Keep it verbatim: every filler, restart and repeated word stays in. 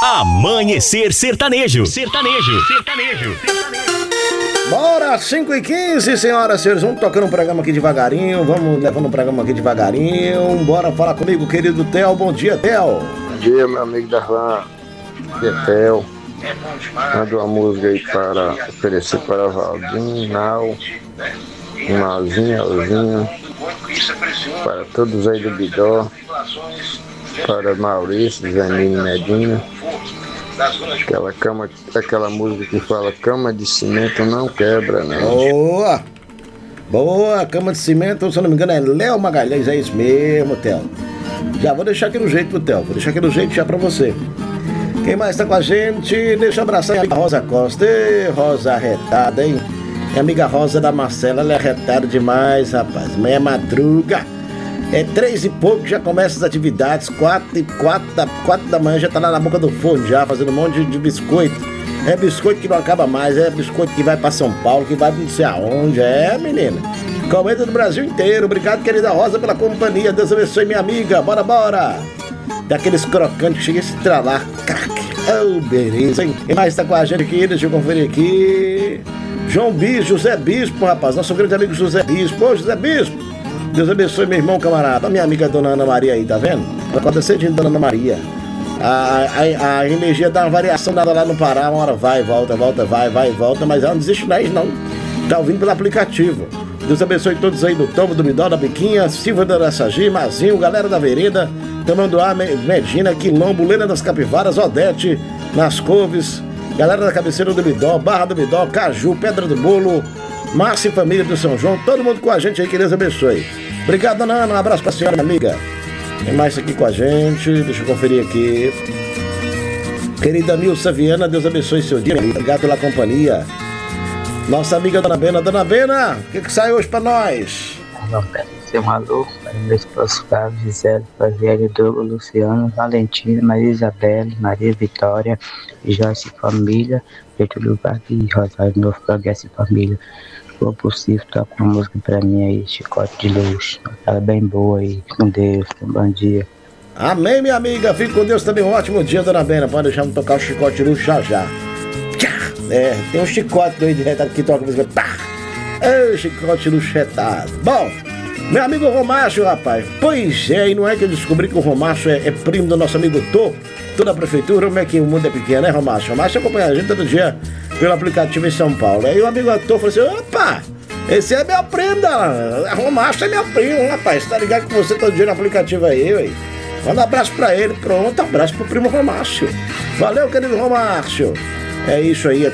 Amanhecer Sertanejo. Sertanejo. Sertanejo. Bora, cinco e quinze, senhoras e senhores. Vamos tocando um programa aqui devagarinho. Vamos levando um programa aqui devagarinho. Bora falar comigo, querido Theo. Bom dia, Theo. Bom dia, meu amigo Darlan. Aqui é Theo. Manda uma música aí para oferecer para Valdinho, Nau, Malzinho, Alzinho, para todos aí do Bidó, para Maurício, Zanini, Medina. Aquela cama, aquela música que fala cama de cimento não quebra, né? Boa! Boa, cama de cimento, se eu não me engano é Léo Magalhães, é isso mesmo, Theo. Já vou deixar aqui no jeito, Theo, vou deixar aqui no jeito já pra você. Quem mais tá com a gente? Deixa eu abraçar a amiga Rosa Costa. Ei, Rosa arretada, hein? Minha amiga Rosa da Marcela, ela é arretada demais, rapaz. Amanhã é madruga. É três e pouco, já começa as atividades. Quatro e quatro da, quatro da manhã já tá lá na boca do forno já, fazendo um monte de, de biscoito. É biscoito que não acaba mais, é biscoito que vai pra São Paulo, que vai não sei aonde. É, menina. Comenta do Brasil inteiro. Obrigado, querida Rosa, pela companhia. Deus abençoe, minha amiga. Bora, bora. Daqueles crocantes que chega a se tralar. Oh, beleza, hein? Quem mais tá com a gente aqui? Deixa eu conferir aqui. João Bispo, José Bispo, rapaz. Nosso grande amigo José Bispo. Ô, José Bispo. Deus abençoe, meu irmão, camarada. A minha amiga Dona Ana Maria aí, tá vendo? Acorda cedinho, Dona Ana Maria. A, a, a energia dá uma variação nada lá no Pará. Uma hora vai, volta, volta, vai, vai, volta. Mas ela não desiste mais, não. Tá ouvindo pelo aplicativo. Deus abençoe todos aí do Tomo, do Midó, da Biquinha, Silva da Araçagi, Mazinho, galera da Vereda, Tamanduá, Medina, Quilombo, Lena das Capivaras, Odete, Nas Couves, galera da Cabeceira do Midó, Barra do Midó, Caju, Pedra do Bolo, Márcia e família do São João, todo mundo com a gente aí, que Deus abençoe. Obrigado, Dona Ana, um abraço pra senhora, minha amiga. Tem mais aqui com a gente, deixa eu conferir aqui. Querida Nilza Viana, Deus abençoe seu dia, obrigado pela companhia. Nossa amiga Dona Bena. Dona Bena, o que que sai hoje pra nós? Não, pera, seu maluco, para meu esposo Flávio, Gisele, Fabiane, Douglas, Luciano, Valentina, Maria Isabelle, Maria Vitória, Joyce Família, Getúlio Vargas e Rosário Novo Progresso e Família. Se for possível, toca uma música pra mim aí, Chicote de Luxo. Ela é bem boa aí, com Deus, um bom dia. Amém, minha amiga, fique com Deus também, um ótimo dia, Dona Bena. Pode deixar me tocar o Chicote de Luxo já já. É, tem um chicote doido de retado que toca música. Pá! Ô, chicote luxetado. Bom, meu amigo Romácio, rapaz. Pois é, e não é que eu descobri que o Romácio é, é primo do nosso amigo Tô, toda a prefeitura. Como é que o mundo é pequeno, né, Romácio? Romácio acompanha a gente todo dia pelo aplicativo em São Paulo. Aí o amigo Tô falou assim: opa, esse é meu primo, da Romácio é meu primo, rapaz. Tá ligado com você todo dia no aplicativo aí, ué. Manda um abraço pra ele. Pronto, abraço pro primo Romácio. Valeu, querido Romácio. É isso aí.